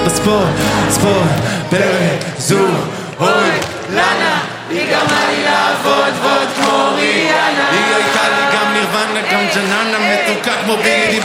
בספורט, ספורט, בזו, אוי, לנה, היא גרמה לי לעבוד ועוד כמו ריאנה. היא הייתה לי גם נירוונה, גם ג'ננה, מתוקה כמו בילי.